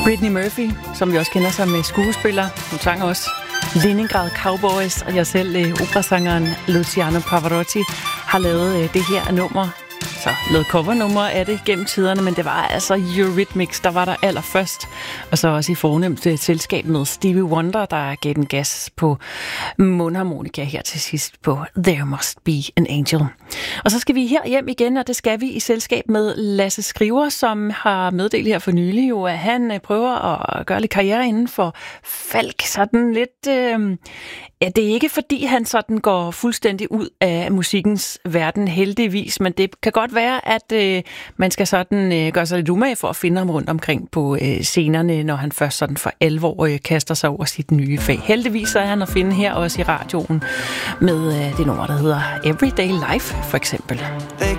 Brittany Murphy, som vi også kender som skuespiller. Hun sang også Leningrad Cowboys, og jeg selv, operasangeren Luciano Pavarotti, har lavet det her nummer. Så lavet covernumre af det gennem tiderne, men det var altså Eurythmics, der var der allerførst. Og så også i fornemt selskab med Stevie Wonder, der gav den gas på mundharmonika her til sidst på There Must Be an Angel. Og så skal vi her hjem igen, og det skal vi i selskab med Lasse Skriver, som har meddelt her for nylig jo, at han prøver at gøre lidt karriere inden for Falk. Sådan lidt... Ja, det er ikke fordi, han sådan går fuldstændig ud af musikkens verden, heldigvis, men det kan godt være, at man skal sådan gøre sig lidt umage for at finde ham rundt omkring på scenerne, når han først sådan for 11 år kaster sig over sit nye fag. Heldigvis er han at finde her også i radioen med det nummer, der hedder Everyday Life, for eksempel. They